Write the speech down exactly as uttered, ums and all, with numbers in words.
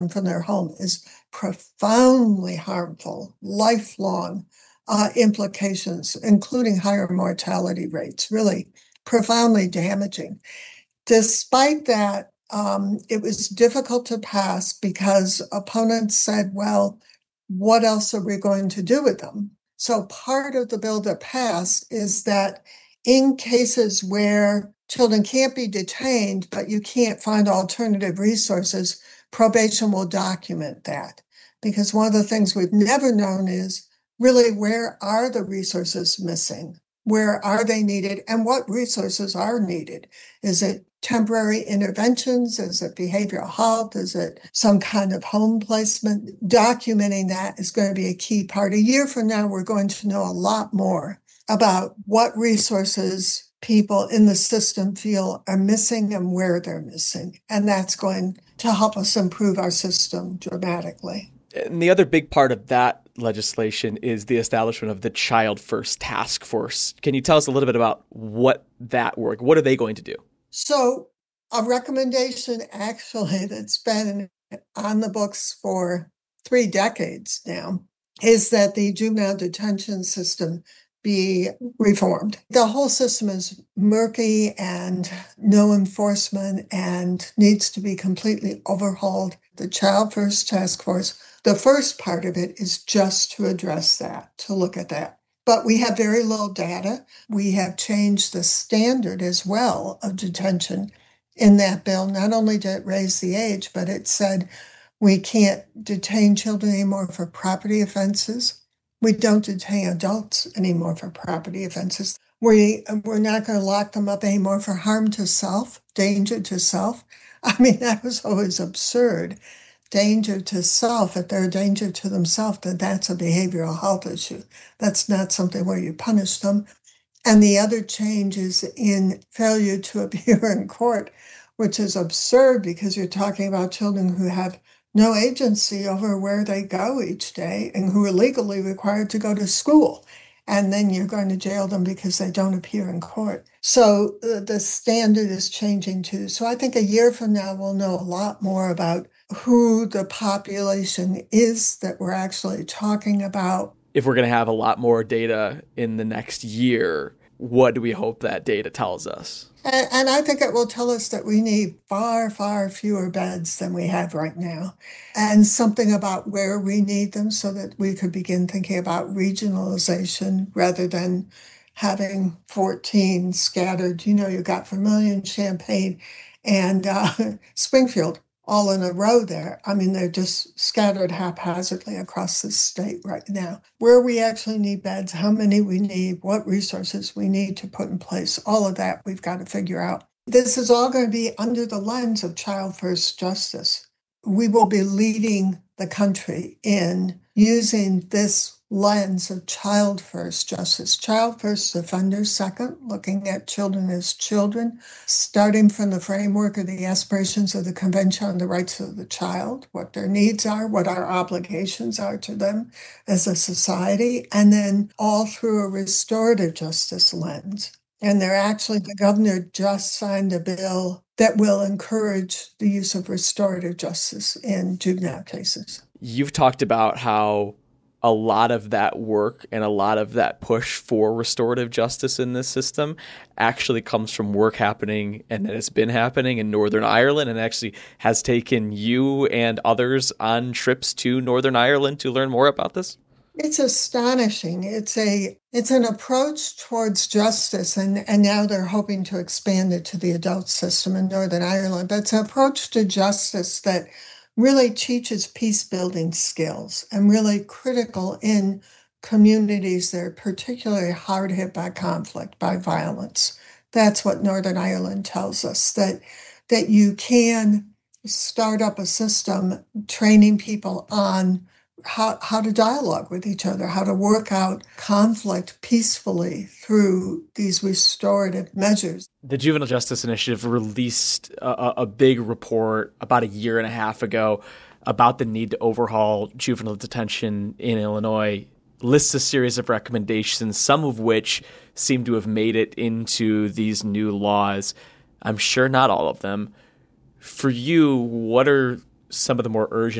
from their home is profoundly harmful, lifelong uh, implications, including higher mortality rates, really profoundly damaging. Despite that, um, it was difficult to pass because opponents said, well, what else are we going to do with them? So part of the bill that passed is that in cases where children can't be detained, but you can't find alternative resources, probation will document that. Because one of the things we've never known is really where are the resources missing? Where are they needed? And what resources are needed? Is it temporary interventions? Is it behavioral health? Is it some kind of home placement? Documenting that is going to be a key part. A year from now, we're going to know a lot more about what resources people in the system feel are missing and where they're missing. And that's going to help us improve our system dramatically. And the other big part of that legislation is the establishment of the Child First Task Force. Can you tell us a little bit about what that work? What are they going to do? So a recommendation actually that's been on the books for three decades now is that the juvenile detention system be reformed. The whole system is murky and no enforcement and needs to be completely overhauled. The Child First Task Force, the first part of it is just to address that, to look at that. But we have very little data. We have changed the standard as well of detention in that bill. Not only did it raise the age, but it said we can't detain children anymore for property offenses. We don't detain adults anymore for property offenses. We, we're not going to lock them up anymore for harm to self, danger to self. I mean, that was always absurd. Danger to self, if they're a danger to themselves, then that's a behavioral health issue. That's not something where you punish them. And the other change is in failure to appear in court, which is absurd because you're talking about children who have no agency over where they go each day and who are legally required to go to school. And then you're going to jail them because they don't appear in court. So uh, the standard is changing too. So I think a year from now, we'll know a lot more about who the population is that we're actually talking about. If we're going to have a lot more data in the next year, what do we hope that data tells us? And, and I think it will tell us that we need far, far fewer beds than we have right now, and something about where we need them so that we could begin thinking about regionalization rather than having fourteen scattered. You know, you got Vermilion, Champaign, and uh, Springfield all in a row there. I mean, they're just scattered haphazardly across the state right now. Where we actually need beds, how many we need, what resources we need to put in place, all of that we've got to figure out. This is all going to be under the lens of Child First Justice. We will be leading the country in using this lens of Child First Justice. Child First, offender second, looking at children as children, starting from the framework of the aspirations of the Convention on the Rights of the Child, what their needs are, what our obligations are to them as a society, and then all through a restorative justice lens. And they're actually, the governor just signed a bill that will encourage the use of restorative justice in juvenile cases. You've talked about how a lot of that work and a lot of that push for restorative justice in this system actually comes from work happening and that has been happening in Northern Ireland and actually has taken you and others on trips to Northern Ireland to learn more about this? It's astonishing. It's a it's an approach towards justice, and, and now they're hoping to expand it to the adult system in Northern Ireland. But it's an approach to justice that really teaches peace-building skills and really critical in communities that are particularly hard hit by conflict, by violence. That's what Northern Ireland tells us, that, that you can start up a system training people on how, how to dialogue with each other, how to work out conflict peacefully through these restorative measures. The Juvenile Justice Initiative released a, a big report about a year and a half ago about the need to overhaul juvenile detention in Illinois, lists a series of recommendations, some of which seem to have made it into these new laws. I'm sure not all of them. For you, what are some of the more urgent